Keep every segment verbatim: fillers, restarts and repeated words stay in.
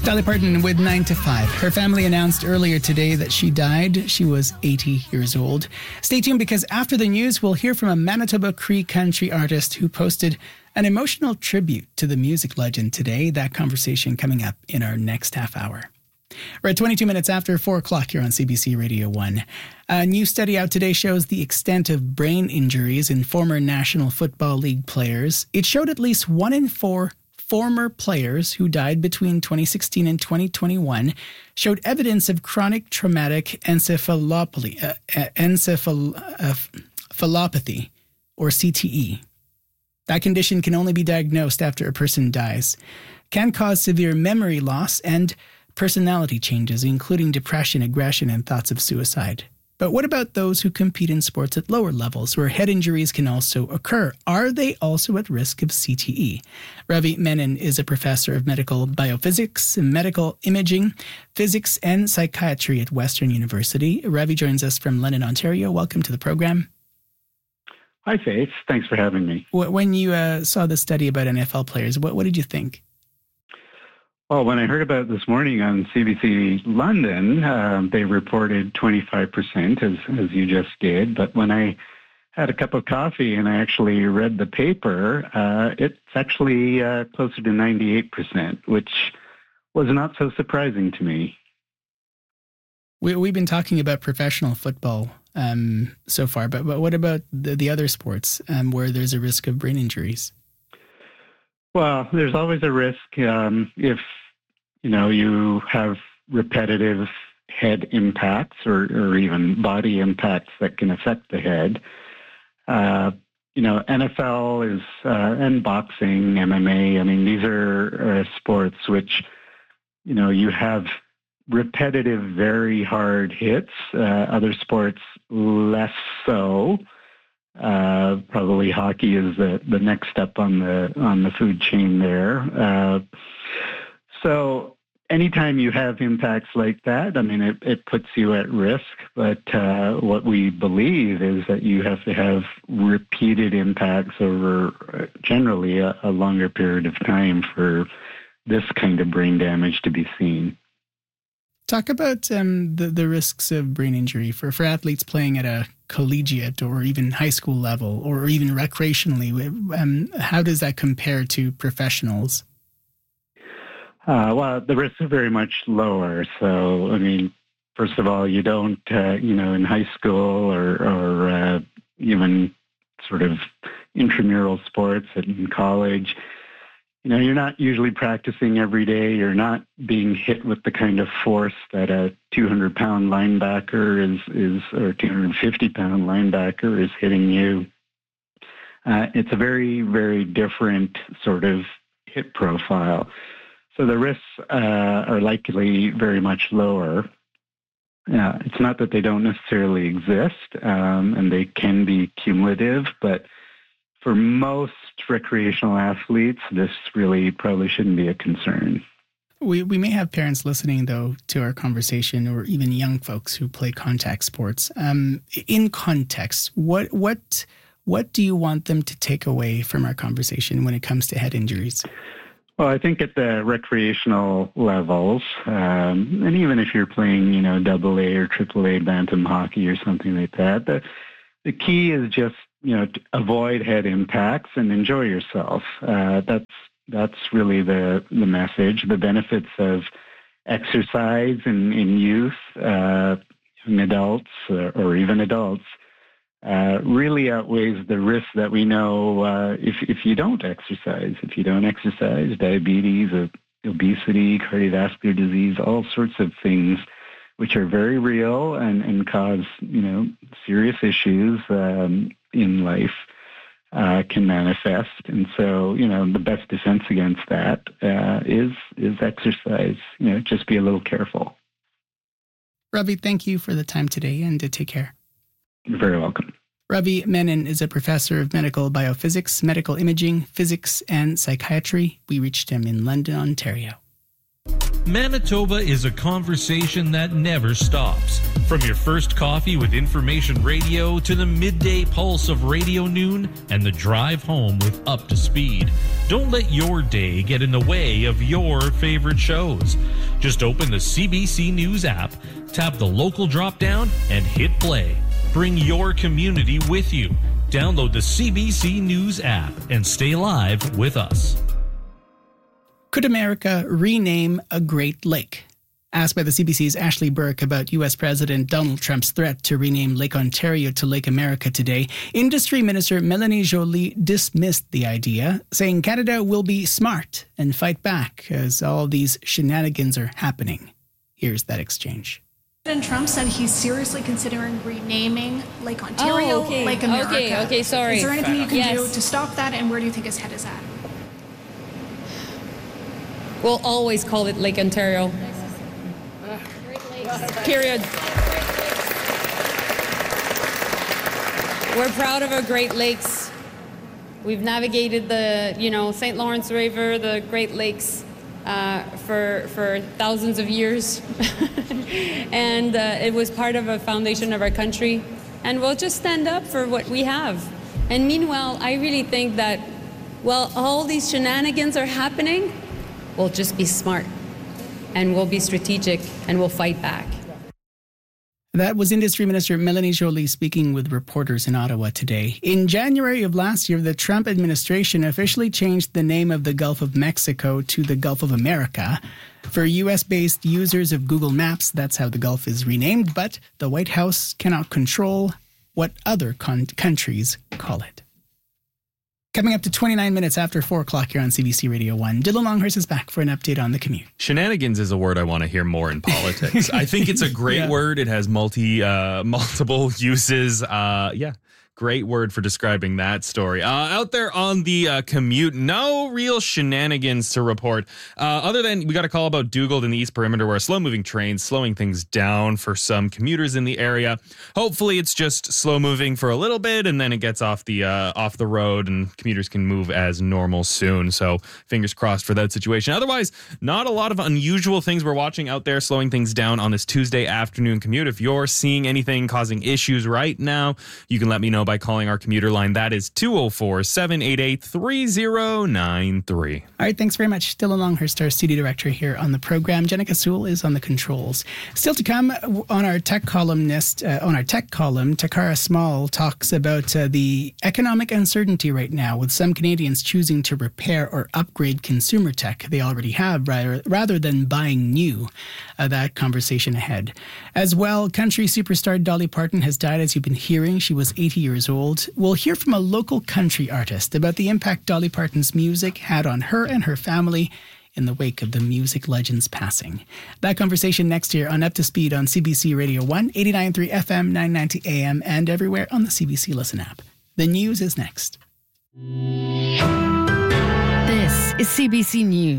Dolly Parton with nine to five. Her family announced earlier today that she died. She was eighty years old. Stay tuned because after the news, we'll hear from a Manitoba Cree country artist who posted an emotional tribute to the music legend today. That conversation coming up in our next half hour. We're at twenty-two minutes after four o'clock here on C B C Radio one. A new study out today shows the extent of brain injuries in former National Football League players. It showed at least one in four former players who died between twenty sixteen and twenty twenty-one showed evidence of chronic traumatic encephalopathy, uh, encephalopathy, or C T E. That condition can only be diagnosed after a person dies, can cause severe memory loss and personality changes, including depression, aggression, and thoughts of suicide. But what about those who compete in sports at lower levels where head injuries can also occur? Are they also at risk of C T E? Ravi Menon is a professor of medical biophysics, medical imaging, physics, and psychiatry at Western University. Ravi joins us from London, Ontario. Welcome to the program. Hi, Faith. Thanks for having me. When you uh, saw the study about N F L players, what, what did you think? Well, when I heard about it this morning on C B C London, um, they reported twenty-five percent, as, as you just did. But when I had a cup of coffee and I actually read the paper, uh, it's actually uh, closer to ninety-eight percent, which was not so surprising to me. We, we've been talking about professional football um, so far, but, but what about the, the other sports um, where there's a risk of brain injuries? Well, there's always a risk um, if, you know, you have repetitive head impacts or, or even body impacts that can affect the head. Uh, you know, N F L is, uh, and boxing, M M A, I mean, these are uh, sports which, you know, you have repetitive, very hard hits. Uh, other sports, less so. Uh, probably hockey is the, the next step on the on the food chain there. Uh, so anytime you have impacts like that, I mean, it, it puts you at risk. But uh, what we believe is that you have to have repeated impacts over generally a, a longer period of time for this kind of brain damage to be seen. Talk about um, the, the risks of brain injury for, for athletes playing at a collegiate or even high school level or even recreationally. Um, how does that compare to professionals? Uh, well, the risks are very much lower. So, I mean, first of all, you don't, uh, you know, in high school or, or uh, even sort of intramural sports in college, you know, you're not usually practicing every day. You're not being hit with the kind of force that a two hundred pound linebacker is, is or two hundred fifty pound linebacker is hitting you. Uh, it's a very, very different sort of hit profile. So the risks uh, are likely very much lower. Uh, it's not that they don't necessarily exist, um, and they can be cumulative, but for most recreational athletes, this really probably shouldn't be a concern. We we may have parents listening, though, to our conversation, or even young folks who play contact sports. Um, in context, what what what do you want them to take away from our conversation when it comes to head injuries? Well, I think at the recreational levels, um, and even if you're playing, you know, double A or triple A bantam hockey or something like that, the, the key is just, you know, to avoid head impacts and enjoy yourself. Uh, that's that's really the the message. The benefits of exercise in, in youth, uh, young adults, uh, or even adults, uh, really outweighs the risk that we know uh, if if you don't exercise. If you don't exercise, diabetes, uh, obesity, cardiovascular disease, all sorts of things which are very real and, and cause, you know, serious issues um, in life uh, can manifest. And so, you know, the best defense against that uh, is is exercise. You know, just be a little careful. Ravi, thank you for the time today, and uh, take care. You're very welcome. Ravi Menon is a professor of medical biophysics, medical imaging, physics, and psychiatry. We reached him in London, Ontario. Manitoba is a conversation that never stops. From your first coffee with Information Radio to the midday pulse of Radio Noon and the drive home with Up to Speed. Don't let your day get in the way of your favorite shows. Just open the C B C News app, tap the local drop-down, and hit play. Bring your community with you. Download the C B C News app and stay live with us. Could America rename a Great Lake? Asked by the C B C's Ashley Burke about U S President Donald Trump's threat to rename Lake Ontario to Lake America today, Industry Minister Mélanie Joly dismissed the idea, saying Canada will be smart and fight back as all these shenanigans are happening. Here's that exchange. President Trump said he's seriously considering renaming Lake Ontario, oh, okay. Lake America. Okay, okay, sorry. Is there anything you can yes. do to stop that, and where do you think his head is at? We'll always call it Lake Ontario. Period. We're proud of our Great Lakes. We've navigated the, you know, Saint Lawrence River, the Great Lakes, uh, for for thousands of years, and uh, it was part of a foundation of our country. And we'll just stand up for what we have. And meanwhile, I really think that while all these shenanigans are happening, we'll just be smart, and we'll be strategic, and we'll fight back. That was Industry Minister Mélanie Joly speaking with reporters in Ottawa today. In January of last year, the Trump administration officially changed the name of the Gulf of Mexico to the Gulf of America. For U S-based users of Google Maps, that's how the Gulf is renamed, but the White House cannot control what other con- countries call it. Coming up to twenty-nine minutes after four o'clock here on C B C Radio one, Dylan Longhurst is back for an update on the commute. Shenanigans is a word I want to hear more in politics. I think it's a great yeah. word. It has multi, uh, multiple uses. Uh, yeah. Great word for describing that story. Uh, out there on the uh, commute, no real shenanigans to report. Uh, other than we got a call about Dugald in the East Perimeter where a slow-moving train slowing things down for some commuters in the area. Hopefully it's just slow-moving for a little bit and then it gets off the uh, off the road and commuters can move as normal soon. So fingers crossed for that situation. Otherwise, not a lot of unusual things we're watching out there slowing things down on this Tuesday afternoon commute. If you're seeing anything causing issues right now, you can let me know by calling our commuter line. That is two oh four, seven eight eight, three oh nine three. All right, thanks very much. Dylan Longhurst, our studio director here on the program. Jenica Sewell is on the controls. Still to come on our tech columnist, uh, on our tech column, Takara Small talks about uh, the economic uncertainty right now with some Canadians choosing to repair or upgrade consumer tech they already have rather, rather than buying new. Uh, that conversation ahead. As well, country superstar Dolly Parton has died, as you've been hearing. She was eighty years old. We'll hear from a local country artist about the impact Dolly Parton's music had on her and her family in the wake of the music legend's passing. That conversation next year on Up to Speed on C B C Radio one, eighty-nine point three F M, nine ninety A M, and everywhere on the C B C Listen app. The news is next. This is C B C News.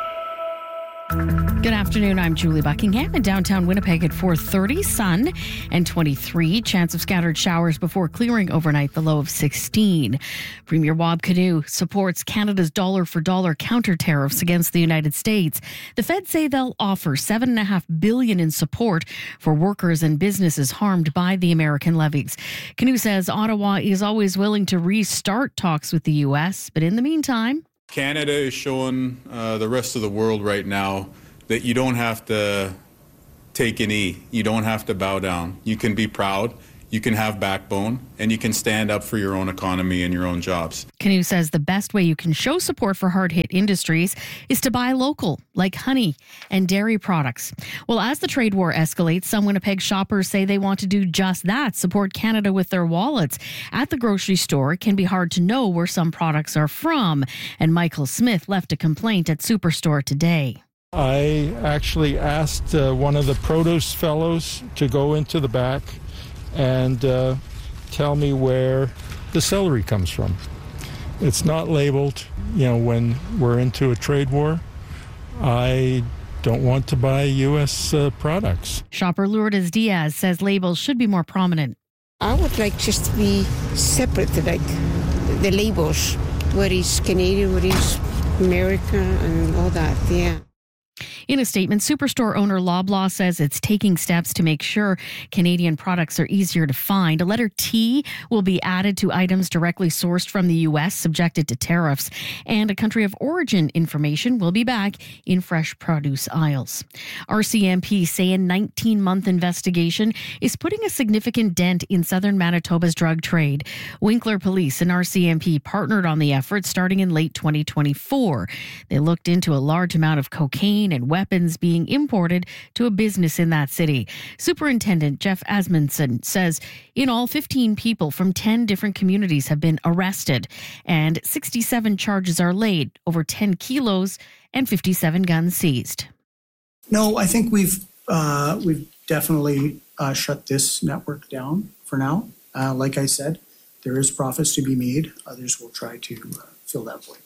Good afternoon, I'm Julie Buckingham in downtown Winnipeg at four thirty, sun and twenty-three. Chance of scattered showers before clearing overnight, the low of sixteen. Premier Wab Kinew supports Canada's dollar-for-dollar counter tariffs against the United States. The Fed say they'll offer seven point five billion dollars in support for workers and businesses harmed by the American levies. Kinew says Ottawa is always willing to restart talks with the U S, but in the meantime, Canada is showing uh, the rest of the world right now that you don't have to take a knee. You don't have to bow down. You can be proud, you can have backbone, and you can stand up for your own economy and your own jobs. Kinew says the best way you can show support for hard-hit industries is to buy local, like honey and dairy products. Well, as the trade war escalates, some Winnipeg shoppers say they want to do just that, support Canada with their wallets. At the grocery store, it can be hard to know where some products are from, and Michael Smith left a complaint at Superstore today. I actually asked uh, one of the produce fellows to go into the back and uh, tell me where the celery comes from. It's not labeled. You know, when we're into a trade war, I don't want to buy U S uh, products. Shopper Lourdes Diaz says labels should be more prominent. I would like just to be separated, like the labels, what is Canadian, what is America, and all that, yeah. In a statement, Superstore owner Loblaw says it's taking steps to make sure Canadian products are easier to find. A letter T will be added to items directly sourced from the U S subjected to tariffs, and a country of origin information will be back in fresh produce aisles. R C M P say a nineteen-month investigation is putting a significant dent in southern Manitoba's drug trade. Winkler Police and R C M P partnered on the effort starting in late twenty twenty-four. They looked into a large amount of cocaine and weapons being imported to a business in that city. Superintendent Jeff Asmundson says in all, fifteen people from ten different communities have been arrested and sixty-seven charges are laid, over ten kilos and fifty-seven guns seized. No, I think we've uh, we've definitely uh, shut this network down for now. Uh, like I said, there is profits to be made. Others will try to uh, fill that void.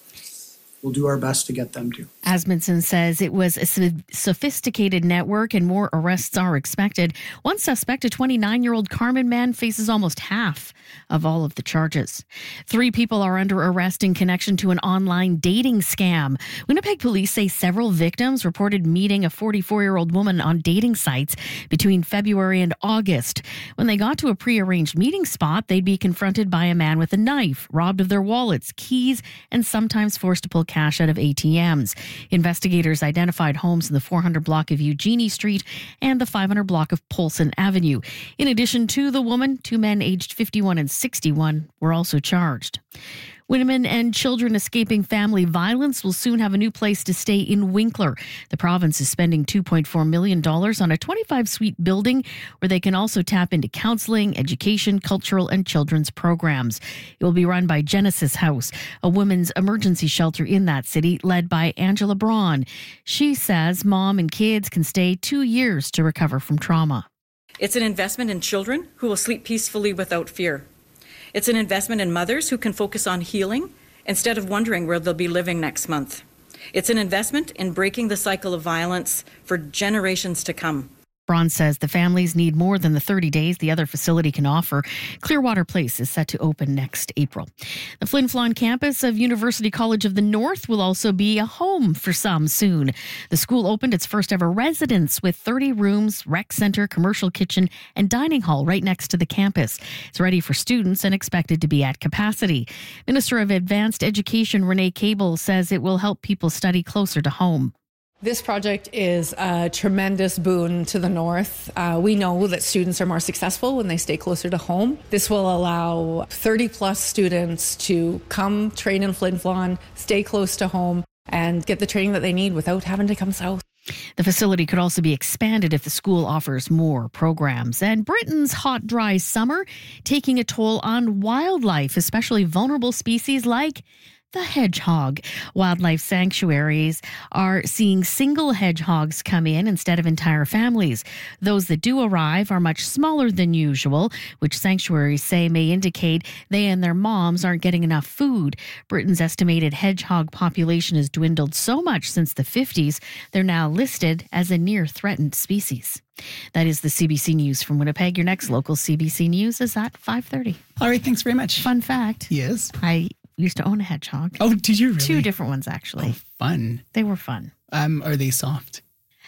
We'll do our best to get them to. Asmundson says it was a sophisticated network and more arrests are expected. One suspect, a twenty-nine-year-old Carmen man, faces almost half of all of the charges. Three people are under arrest in connection to an online dating scam. Winnipeg police say several victims reported meeting a forty-four-year-old woman on dating sites between February and August. When they got to a prearranged meeting spot, they'd be confronted by a man with a knife, robbed of their wallets, keys, and sometimes forced to pull cash out of A T Ms. Investigators identified homes in the four hundred block of Eugenie Street and the five hundred block of Polson Avenue. In addition to the woman, two men aged fifty-one and sixty-one were also charged. Women and children escaping family violence will soon have a new place to stay in Winkler. The province is spending two point four million dollars on a twenty-five suite building where they can also tap into counseling, education, cultural, and children's programs. It will be run by Genesis House, a women's emergency shelter in that city led by Angela Braun. She says mom and kids can stay two years to recover from trauma. It's an investment in children who will sleep peacefully without fear. It's an investment in mothers who can focus on healing instead of wondering where they'll be living next month. It's an investment in breaking the cycle of violence for generations to come. Braun says the families need more than the thirty days the other facility can offer. Clearwater Place is set to open next April. The Flin Flon campus of University College of the North will also be a home for some soon. The school opened its first ever residence with thirty rooms, rec center, commercial kitchen, and dining hall right next to the campus. It's ready for students and expected to be at capacity. Minister of Advanced Education Renee Cable says it will help people study closer to home. This project is a tremendous boon to the North. Uh, we know that students are more successful when they stay closer to home. This will allow thirty plus students to come train in Flin Flon, stay close to home, and get the training that they need without having to come south. The facility could also be expanded if the school offers more programs. And Britain's hot, dry summer taking a toll on wildlife, especially vulnerable species like the hedgehog. Wildlife sanctuaries are seeing single hedgehogs come in instead of entire families. Those that do arrive are much smaller than usual, which sanctuaries say may indicate they and their moms aren't getting enough food. Britain's estimated hedgehog population has dwindled so much since the fifties, they're now listed as a near-threatened species. That is the C B C News from Winnipeg. Your next local C B C News is at five thirty. All right, thanks very much. Fun fact. Yes. I used to own a hedgehog. Oh, did you really? Two different ones, actually. Oh, fun. They were fun. Um, are they soft?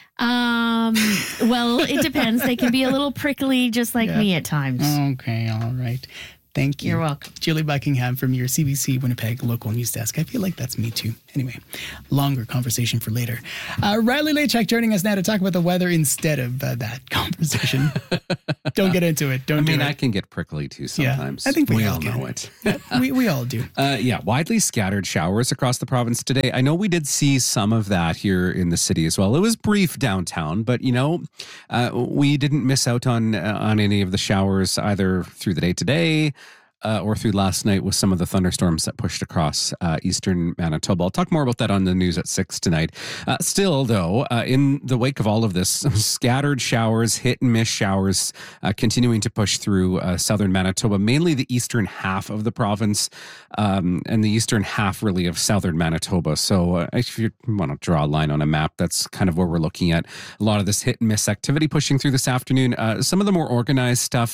Um, well, it depends. They can be a little prickly, just like Yeah. me at times. Okay, all right. Thank you. You're welcome. Julie Buckingham from your C B C Winnipeg local news desk. I feel like that's me too. Anyway, longer conversation for later. Uh, Riley Lachak joining us now to talk about the weather instead of uh, that conversation. Don't get into it. Don't I do mean, it. I can get prickly too sometimes. Yeah, I think we, we all all can. know it. we, we all do. Uh, yeah, widely scattered showers across the province today. I know we did see some of that here in the city as well. It was brief downtown, but you know, uh, we didn't miss out on uh, on any of the showers either through the day today. Uh, or through last night with some of the thunderstorms that pushed across uh, eastern Manitoba. I'll talk more about that on the news at six tonight. Uh, still, though, uh, in the wake of all of this, scattered showers, hit and miss showers uh, continuing to push through uh, southern Manitoba, mainly the eastern half of the province um, and the eastern half, really, of southern Manitoba. So uh, if you want to draw a line on a map, that's kind of where we're looking at. A lot of this hit and miss activity pushing through this afternoon. Uh, some of the more organized stuff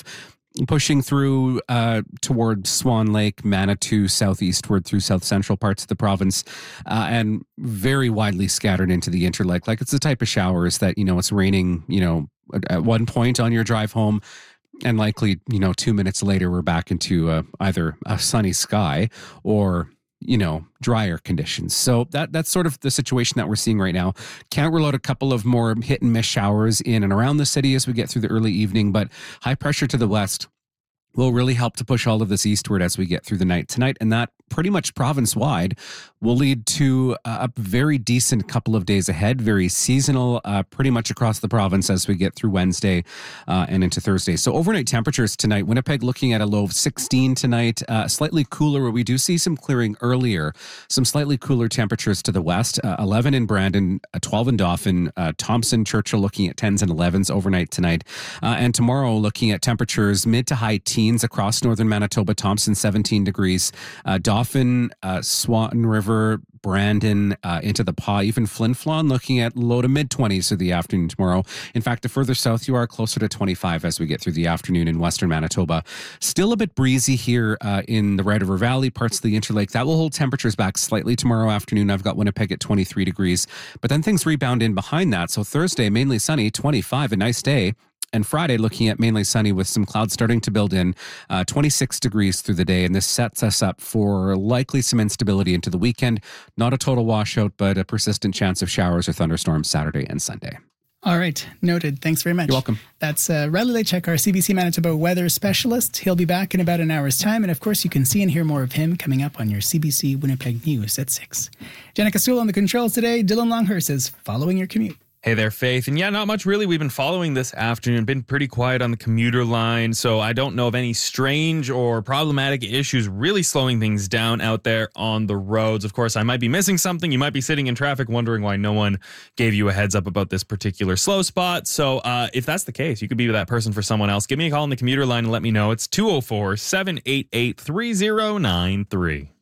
pushing through uh, toward Swan Lake, Manitou, southeastward through south central parts of the province, uh, and very widely scattered into the Interlake. Like it's the type of showers that, you know, it's raining, you know, at one point on your drive home, and likely, you know, two minutes later, we're back into uh, either a sunny sky or, you know, drier conditions. So that that's sort of the situation that we're seeing right now. Can't rule out a couple of more hit and miss showers in and around the city as we get through the early evening, but high pressure to the west will really help to push all of this eastward as we get through the night tonight. And that pretty much province-wide will lead to a very decent couple of days ahead, very seasonal, uh, pretty much across the province as we get through Wednesday uh, and into Thursday. So overnight temperatures tonight, Winnipeg looking at a low of sixteen tonight, uh, slightly cooler where we do see some clearing earlier, some slightly cooler temperatures to the west, uh, eleven in Brandon, uh, twelve in Dauphin, uh, Thompson, Churchill looking at tens and elevens overnight tonight. Uh, and tomorrow looking at temperatures mid to high teens across northern Manitoba, Thompson seventeen degrees, uh, Dauphin, uh, Swan River, Brandon, uh, into the Pas, even Flin Flon looking at low to mid twenties through the afternoon tomorrow. In fact, the further south you are, closer to twenty-five as we get through the afternoon in western Manitoba. Still a bit breezy here uh, in the Red River Valley, parts of the Interlake. That will hold temperatures back slightly tomorrow afternoon. I've got Winnipeg at twenty-three degrees, but then things rebound in behind that. So Thursday, mainly sunny, twenty-five, a nice day. And Friday, looking at mainly sunny with some clouds starting to build in, uh, twenty-six degrees through the day. And this sets us up for likely some instability into the weekend. Not a total washout, but a persistent chance of showers or thunderstorms Saturday and Sunday. All right. Noted. Thanks very much. You're welcome. That's uh, Riley Lechek, our C B C Manitoba weather specialist. He'll be back in about an hour's time. And of course, you can see and hear more of him coming up on your C B C Winnipeg News at six. Jenica Sewell on the controls today. Dylan Longhurst is following your commute. Hey there, Faith. And yeah, not much really we've been following this afternoon. Been pretty quiet on the commuter line, so I don't know of any strange or problematic issues really slowing things down out there on the roads. Of course, I might be missing something. You might be sitting in traffic wondering why no one gave you a heads up about this particular slow spot. So uh, if that's the case, you could be that person for someone else. Give me a call on the commuter line and let me know. It's two oh four, seven eight eight, three oh nine three.